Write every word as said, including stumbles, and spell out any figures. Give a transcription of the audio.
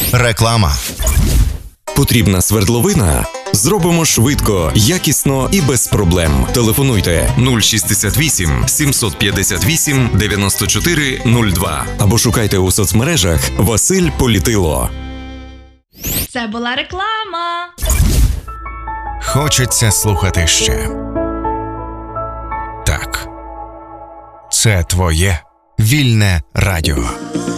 Реклама. Потрібна свердловина? Зробимо швидко, якісно і без проблем. Телефонуйте нуль шістдесят вісім сімсот п'ятдесят вісім дев'яносто чотири нуль два або шукайте у соцмережах Василь Політило. Це була реклама. Хочеться слухати ще. Так. Це твоє вільне радіо.